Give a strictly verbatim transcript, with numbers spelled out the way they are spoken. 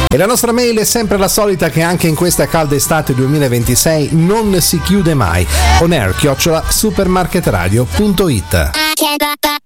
E la nostra mail è sempre la solita, che anche in questa calda estate duemilaventisei non si chiude mai. on air chiocciola supermarketradio punto it.